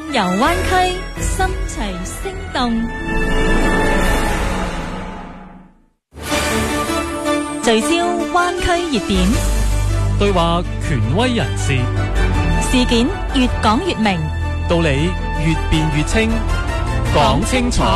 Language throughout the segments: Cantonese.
遊灣區，心齊聲動，聚焦灣區熱點， 對話權威人士， 事件越講越明， 道理越辯越清，講清楚。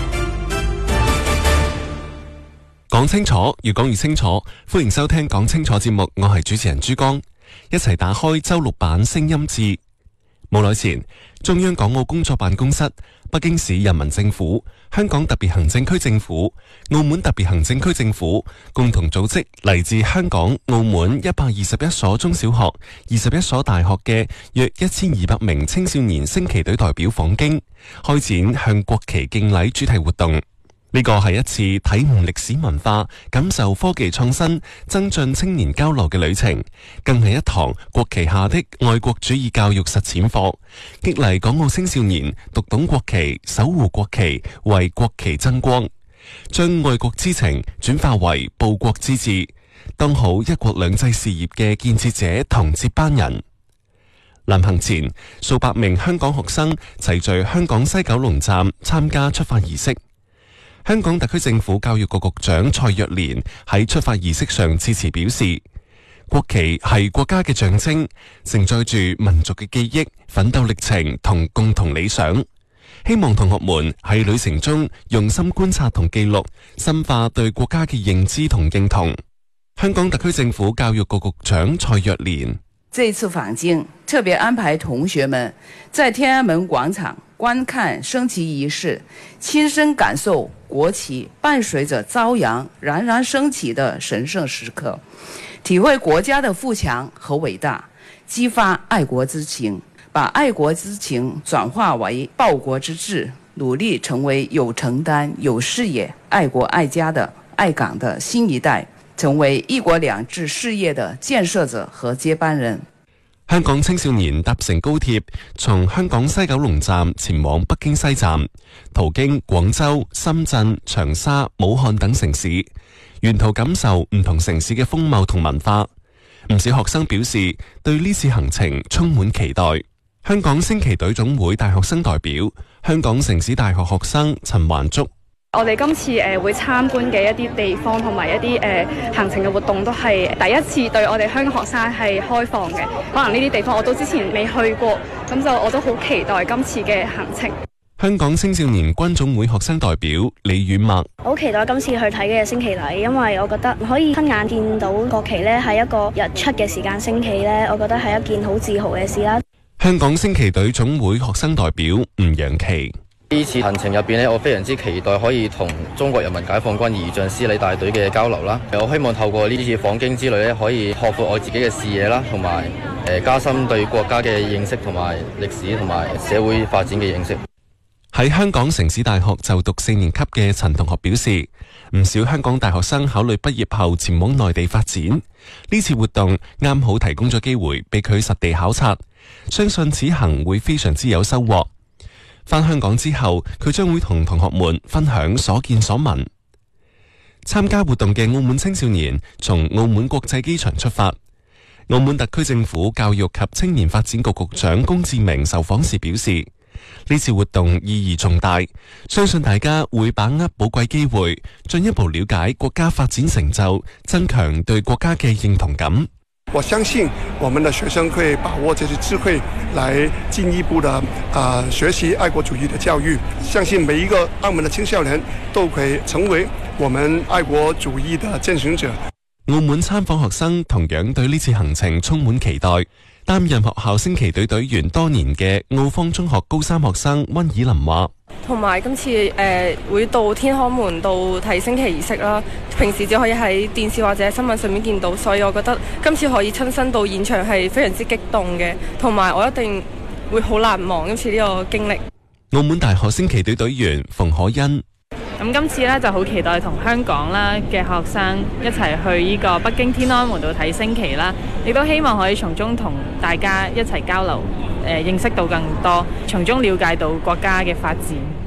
講清楚，越講越清楚。歡迎收聽講清楚節目，我係主持人珠江，一齊打開周六版聲音誌。冇耐前，中央港澳工作辦公室、北京市人民政府、香港特別行政區政府、澳門特別行政區政府共同組織嚟自香港、澳門121所中小學、21所大學嘅約1200名青少年升旗隊代表訪京，開展向國旗敬禮主題活動。呢個係一次體悟歷史文化、感受科技創新、增進青年交流嘅旅程，更係一堂國旗下的愛國主義教育實踐課，激勵港澳青少年讀懂國旗、守護國旗、為國旗爭光，將愛國之情轉化為報國之志，當好一國兩制事業嘅建設者同接班人。臨行前，數百名香港學生齊聚香港西九龍站參加出發儀式。香港特區政府教育局局長蔡若蓮喺出發儀式上致辭表示，國旗係國家嘅象徵，承載住民族嘅記憶、奮鬥歷程同共同理想。希望同學們喺旅程中用心觀察同記錄，深化對國家嘅認知同認同。香港特區政府教育局局長蔡若蓮： 這次訪京，特別安排同學們在天安門廣場觀看升旗儀式，親身感受國旗伴隨着朝陽冉冉升起的神聖時刻，體會國家的富強和偉大，激發愛國之情，把愛國之情轉化為報國之志，努力成為有承擔、有視野、愛國愛家的愛港的新一代，成為一國兩制事業的建設者和接班人。 香港青少年搭乘高鐵，從香港西九龍站前往北京西站，途經廣州、深圳、長沙、武漢等城市，沿途感受唔同城市嘅風貌同文化。唔少學生表示對呢次行程充滿期待。香港升旗隊總會大學生代表、香港城市大學學生陳環竹： 我哋今次會參觀嘅一啲地方同埋一啲行程嘅活動都係第一次對我哋香港學生係開放嘅，可能呢啲地方我都之前未去過，咁就我都好期待今次嘅行程。 香港青少年軍總會學生代表李婉墨： 好期待今次去睇嘅升旗禮，因為我覺得可以親眼見到國旗呢喺一個日出嘅時間升起呢，我覺得係一件好自豪嘅事啦。 香港升旗隊總會學生代表吳揚琪： 呢次行程入邊呢，我非常之期待可以同中國人民解放軍儀仗師禮大隊嘅交流啦。我希望透過呢次訪京之旅呢，可以擴闊我自己嘅視野啦，同埋加深對國家嘅認識同埋歷史同埋社會發展嘅認識。 喺香港城市大學就讀4年級嘅陳同學表示，唔少香港大學生考慮畢業後前往內地發展，呢次活動啱好提供咗機會俾佢實地考察，相信此行會非常之有收穫。返香港之後，佢將會同同學們分享所見所聞。參加活動嘅澳門青少年從澳門國際機場出發。澳門特區政府教育及青年發展局局長龔志明受訪時表示，呢次活動意義重大，相信大家會把握寶貴機會，進一步了解國家發展成就，增強對國家嘅認同感。 我相信我們的學生會把握這些智慧，來進一步的學習愛國主義的教育。相信每一個澳門的青少年都可以成為我們愛國主義的踐行者。 澳門參訪學生同樣對呢次行程充滿期待。擔任學校升旗隊隊員多年嘅澳方中學高3學生溫以林話： 同埋今次會到天安門度睇升旗儀式啦，平時只可以喺電視或者新聞上面見到，所以我覺得今次可以親身到現場係非常之激動嘅，同埋我一定會好難忘今次呢個經歷。 澳門大學升旗隊隊員馮可欣： 咁今次咧就好期待同香港啦嘅學生一齊去呢個北京天安門度睇升旗啦，亦都希望可以從中同大家一齊交流，認識到更多，從中了解到國家嘅發展。